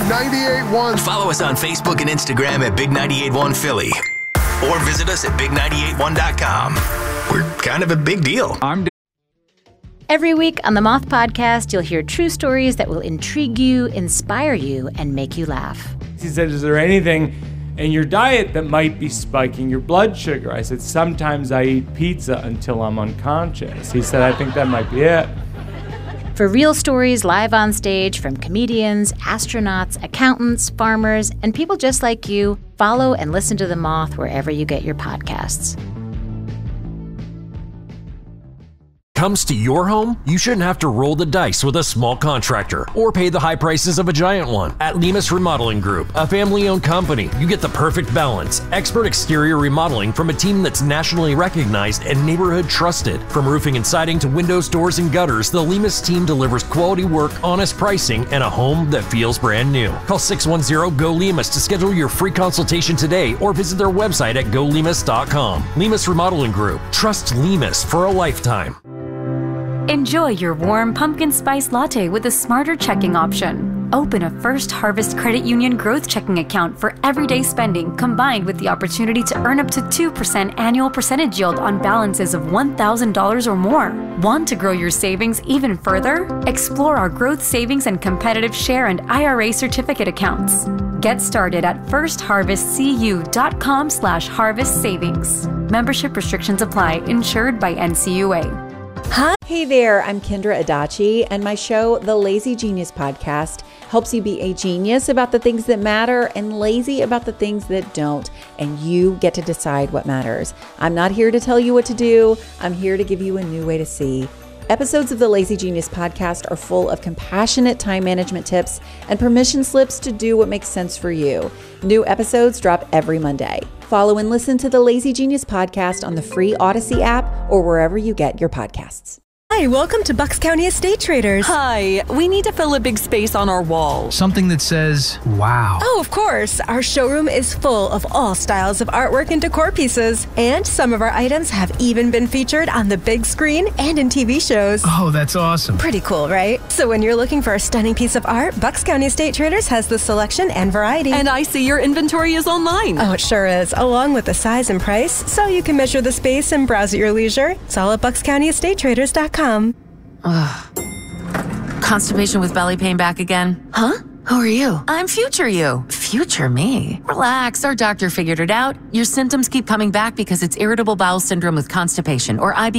98.1. Follow us on Facebook and Instagram at Big 98.1 Philly. Or visit us at Big981.com. We're kind of a big deal. Every week on the Moth Podcast, you'll hear true stories that will intrigue you, inspire you, and make you laugh. He said, is there anything in your diet that might be spiking your blood sugar? I said, sometimes I eat pizza until I'm unconscious. He said, I think that might be it. For real stories live on stage from comedians, astronauts, accountants, farmers, and people just like you, follow and listen to The Moth wherever you get your podcasts. Comes to your home, you shouldn't have to roll the dice with a small contractor or pay the high prices of a giant one. At Lemus Remodeling Group, a family-owned company, you get the perfect balance. Expert exterior remodeling from a team that's nationally recognized and neighborhood trusted. From roofing and siding to windows, doors, and gutters, the Lemus team delivers quality work, honest pricing, and a home that feels brand new. Call 610-GO-LEMUS to schedule your free consultation today or visit their website at golemus.com. Lemus Remodeling Group. Trust Lemus for a lifetime. Enjoy your warm pumpkin spice latte with a smarter checking option. Open a First Harvest Credit Union growth checking account for everyday spending combined with the opportunity to earn up to 2% annual percentage yield on balances of $1,000 or more. Want to grow your savings even further? Explore our growth savings and competitive share and IRA certificate accounts. Get started at firstharvestcu.com/harvest savings. Membership restrictions apply. Insured by NCUA. Hi. Hey there, I'm Kendra Adachi, and my show, The Lazy Genius Podcast, helps you be a genius about the things that matter and lazy about the things that don't, and you get to decide what matters. I'm not here to tell you what to do. I'm here to give you a new way to see. Episodes of the Lazy Genius Podcast are full of compassionate time management tips and permission slips to do what makes sense for you. New episodes drop every Monday. Follow and listen to the Lazy Genius Podcast on the free Odyssey app or wherever you get your podcasts. Hi, welcome to Bucks County Estate Traders. Hi, we need to fill a big space on our wall. Something that says, wow. Oh, of course. Our showroom is full of all styles of artwork and decor pieces. And some of our items have even been featured on the big screen and in TV shows. Oh, that's awesome. Pretty cool, right? So when you're looking for a stunning piece of art, Bucks County Estate Traders has the selection and variety. And I see your inventory is online. Oh, it sure is, along with the size and price, so you can measure the space and browse at your leisure. It's all at buckscountyestatetraders.com. Ugh. Constipation with belly pain back again? Huh? Who are you? I'm future you. Future me? Relax, our doctor figured it out. Your symptoms keep coming back because it's irritable bowel syndrome with constipation, or IBS.